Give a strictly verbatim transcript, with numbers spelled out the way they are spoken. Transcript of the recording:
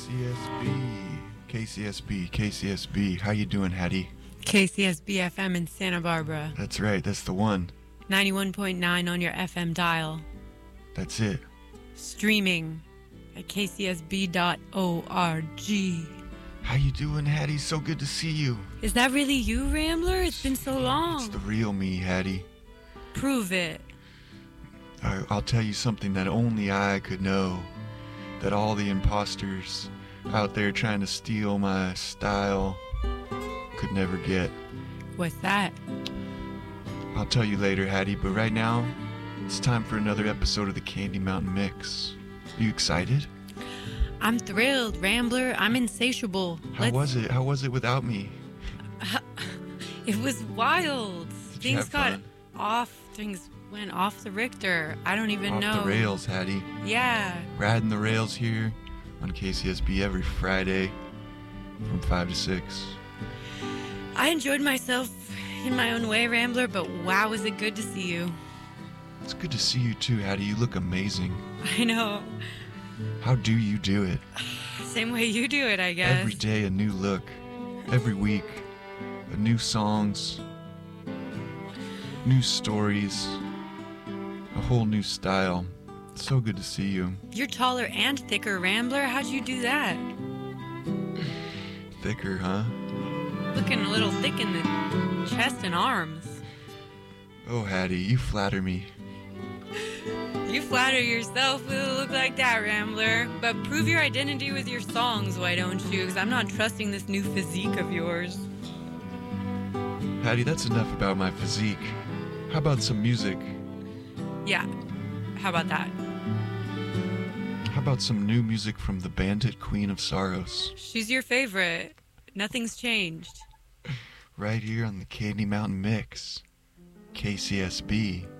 C S B, K C S B, K C S B. How you doing, Hattie? K C S B F M in Santa Barbara. That's right, that's the one. ninety-one point nine on your F M dial. That's it. Streaming at k c s b dot org. How you doing, Hattie? So good to see you. Is that really you, Rambler? It's been so long. It's the real me, Hattie. Prove it. I, I'll tell you something that only I could know. That all the imposters out there trying to steal my style could never get. What's that? I'll tell you later, Hattie, but right now, it's time for another episode of the Candy Mountain Mix. Are you excited? I'm thrilled, Rambler. I'm insatiable. How Let's... was it? How was it without me? It was wild. Did Things you have got fun? off. Things went off the Richter. I don't even Off know. the rails, Hattie. Yeah. Riding the rails here on K C S B every Friday from five to six. I enjoyed myself in my own way, Rambler, but wow, was it good to see you. It's good to see you too, Hattie. You look amazing. I know. How do you do it? Same way you do it, I guess. Every day a new look. Every week a new songs. New stories. A whole new style. It's so good to see you. You're taller and thicker, Rambler. How'd you do that? Thicker, huh? Looking a little thick in the chest and arms. Oh, Hattie, you flatter me. You flatter yourself with a look like that, Rambler. But prove your identity with your songs, why don't you? Because I'm not trusting this new physique of yours. Hattie, that's enough about my physique. How about some music? Yeah. How about that? How about some new music from the Bandit Queen of Sorrows? She's your favorite. Nothing's changed. Right here on the Candy Mountain Mix. K C S B.